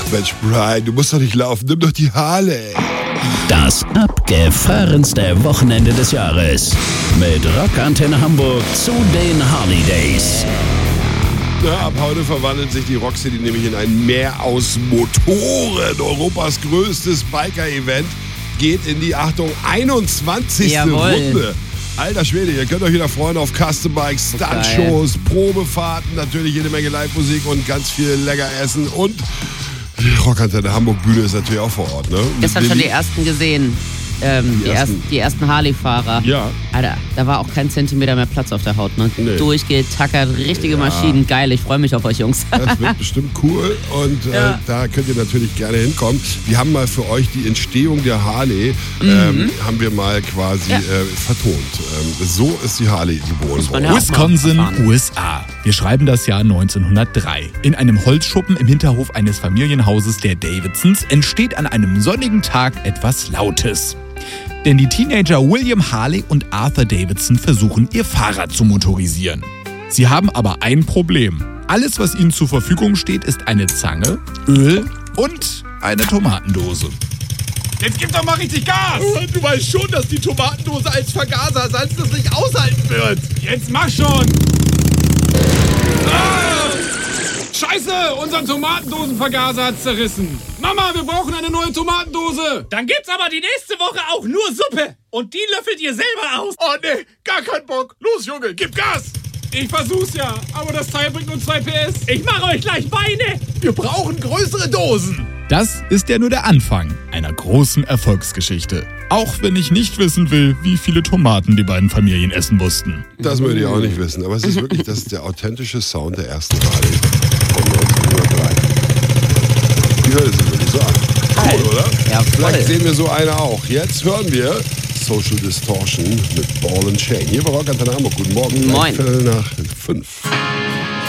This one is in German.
Mensch, Brian, du musst doch nicht laufen, nimm doch die Harley. Das abgefahrenste Wochenende des Jahres. Mit Rockantenne Hamburg zu den Harley Days. Ja, ab heute verwandelt sich die Rock City nämlich in ein Meer aus Motoren. Europas größtes Biker-Event geht in die, Achtung, 21. Jawohl. Runde. Alter Schwede, ihr könnt euch wieder freuen auf Custom Bikes, Stuntshows, Probefahrten, natürlich jede Menge Live-Musik und ganz viel lecker Essen. Und die Rockantenne Hamburg Bühne ist natürlich auch vor Ort, ne? Gestern schon die ersten gesehen. Die ersten Harley-Fahrer. Ja. Alter, da war auch kein Zentimeter mehr Platz auf der Haut, ne? Nee. Durchgetackert, richtige Maschinen. Geil, ich freue mich auf euch, Jungs. Das wird bestimmt cool und da könnt ihr natürlich gerne hinkommen. Wir haben mal für euch die Entstehung der Harley haben wir mal quasi vertont. So ist die Harley geboren worden. Wisconsin, USA. Wir schreiben das Jahr 1903. In einem Holzschuppen im Hinterhof eines Familienhauses der Davidsons entsteht an einem sonnigen Tag etwas Lautes. Denn die Teenager William Harley und Arthur Davidson versuchen, ihr Fahrrad zu motorisieren. Sie haben aber ein Problem. Alles, was ihnen zur Verfügung steht, ist eine Zange, Öl und eine Tomatendose. Jetzt gib doch mal richtig Gas! Du weißt schon, dass die Tomatendose als Vergaserersatz das nicht aushalten wird. Jetzt mach schon! Ah! Scheiße, unser Tomatendosenvergaser hat's zerrissen. Mama, wir brauchen eine neue Tomatendose. Dann gibt's aber die nächste Woche auch nur Suppe. Und die löffelt ihr selber aus. Oh nee, gar keinen Bock. Los, Junge, gib Gas. Ich versuch's ja, aber das Teil bringt nur 2 PS. Ich mache euch gleich Beine. Wir brauchen größere Dosen. Das ist ja nur der Anfang einer großen Erfolgsgeschichte. Auch wenn ich nicht wissen will, wie viele Tomaten die beiden Familien essen mussten. Das würde ich auch nicht wissen, aber es ist wirklich, das ist der authentische Sound der ersten Harley von 1903. Die hört sich wirklich so an. Cool, oder? Ja, voll. Vielleicht sehen wir so eine auch. Jetzt hören wir Social Distortion mit Ball and Chain. Hier bei Rockantenne Hamburg. Guten Morgen. Moin. 4:05.